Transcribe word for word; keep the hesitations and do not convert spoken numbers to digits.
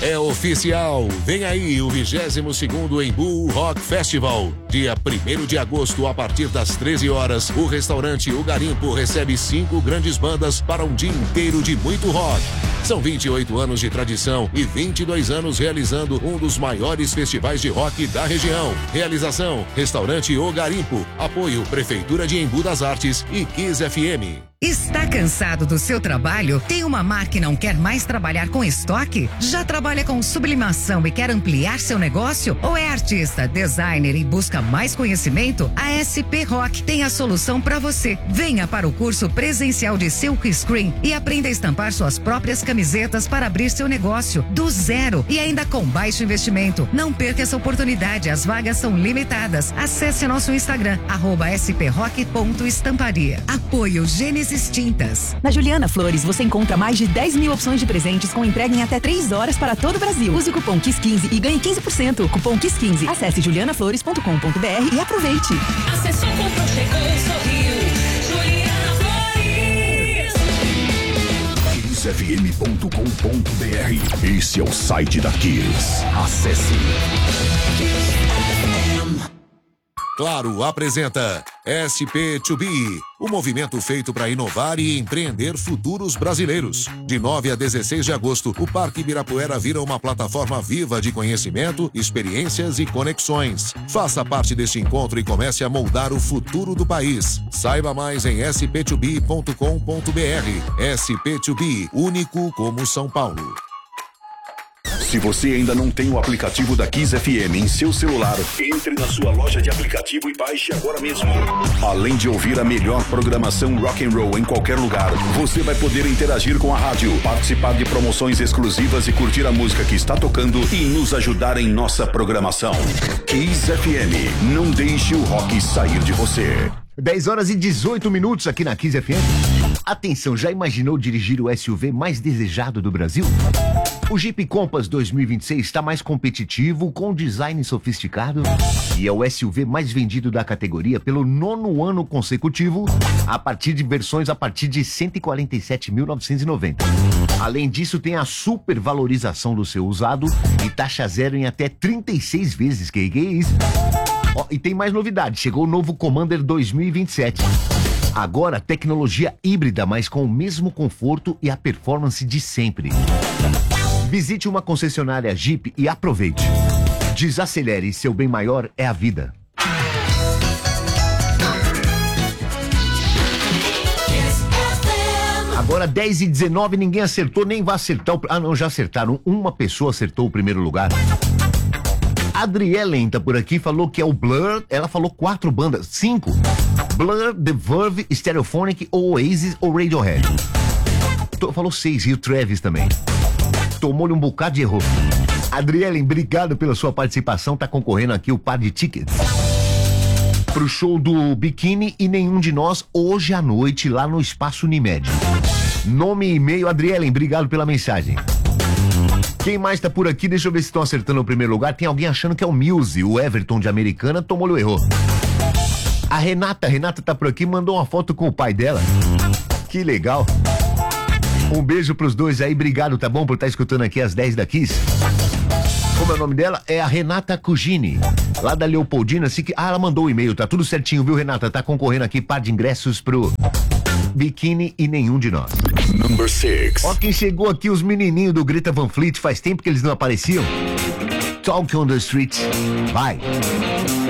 É oficial, vem aí o vigésimo segundo Embu Rock Festival. Dia primeiro de agosto, a partir das treze horas, o restaurante O Garimpo recebe cinco grandes bandas para um dia inteiro de muito rock. São vinte e oito anos de tradição e vinte e dois anos realizando um dos maiores festivais de rock da região. Realização, Restaurante O Garimpo. Apoio, Prefeitura de Embu das Artes e Kiss F M. Está cansado do seu trabalho? Tem uma marca e não quer mais trabalhar com estoque? Já trabalha com sublimação e quer ampliar seu negócio? Ou é artista, designer e busca mais conhecimento? A S P Rock tem a solução para você. Venha para o curso presencial de Silk Screen e aprenda a estampar suas próprias camisetas para abrir seu negócio do zero e ainda com baixo investimento. Não perca essa oportunidade, as vagas são limitadas. Acesse nosso Instagram, arroba sprock ponto estamparia. Apoio Gênesis Tintas. Na Juliana Flores você encontra mais de dez mil opções de presentes com entrega em até três horas para todo o Brasil. Use o cupom Kiss quinze e ganhe quinze por cento. Cupom Kiss quinze. Acesse juliana flores ponto com ponto b r e aproveite. Acessou, comprou, chegou, sorriu. Juliana Flores. kiss f m ponto com ponto b r. Esse é o site da Kiss. Acesse. Claro apresenta S P dois B, o movimento feito para inovar e empreender futuros brasileiros. De nove a dezesseis de agosto, o Parque Ibirapuera vira uma plataforma viva de conhecimento, experiências e conexões. Faça parte deste encontro e comece a moldar o futuro do país. Saiba mais em s p dois b ponto com ponto b r. S P dois B, único como São Paulo. Se você ainda não tem o aplicativo da Kiss F M em seu celular, entre na sua loja de aplicativo e baixe agora mesmo. Além de ouvir a melhor programação rock and roll em qualquer lugar, você vai poder interagir com a rádio, participar de promoções exclusivas e curtir a música que está tocando e nos ajudar em nossa programação. Kiss F M, não deixe o rock sair de você. dez horas e dezoito minutos aqui na Kiss F M. Atenção, já imaginou dirigir o S U V mais desejado do Brasil? O Jeep Compass dois mil e vinte e seis está mais competitivo, com design sofisticado e é o S U V mais vendido da categoria pelo nono ano consecutivo, a partir de versões a partir de cento e quarenta e sete mil novecentos e noventa. Além disso, tem a supervalorização do seu usado e taxa zero em até trinta e seis vezes. Que que é isso? Oh, e tem mais novidade, chegou o novo Commander dois mil e vinte e sete. Agora, tecnologia híbrida, mas com o mesmo conforto e a performance de sempre. Visite uma concessionária Jeep e aproveite. Desacelere, seu bem maior é a vida. Agora dez e dezenove, ninguém acertou, nem vai acertar. O... Ah, não, já acertaram. Uma pessoa acertou o primeiro lugar. Adrielen tá por aqui, falou que é o Blur. Ela falou quatro bandas, cinco. Blur, The Verve, Stereophonic, Oasis ou Radiohead. Tô, falou seis, e o Travis também. Tomou-lhe um bocado de erro. Adrielen, obrigado pela sua participação. Tá concorrendo aqui o par de tickets pro show do Biquíni e Nenhum de Nós hoje à noite lá no Espaço Unimed. Nome e e-mail, Adrielen, obrigado pela mensagem. Quem mais tá por aqui? Deixa eu ver se estão acertando o primeiro lugar. Tem alguém achando que é o Muse, o Everton de Americana, tomou-lhe o erro. A Renata, a Renata tá por aqui, mandou uma foto com o pai dela. Que legal. Um beijo pros dois aí, obrigado, tá bom, por estar escutando aqui às dez da Kiss. Como é o nome dela? É a Renata Cugini, lá da Leopoldina. Se que... Ah, ela mandou o e-mail, tá tudo certinho, viu, Renata? Tá concorrendo aqui, par de ingressos pro Biquíni e Nenhum de Nós. Number six. Ó quem chegou aqui, os menininhos do Greta Van Fleet, faz tempo que eles não apareciam. Talk on the Street, vai.